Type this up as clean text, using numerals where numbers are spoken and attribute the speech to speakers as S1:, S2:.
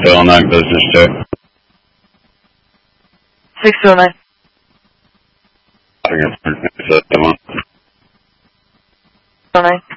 S1: 609 business check.
S2: 609.
S1: I think it's 609.
S2: 09.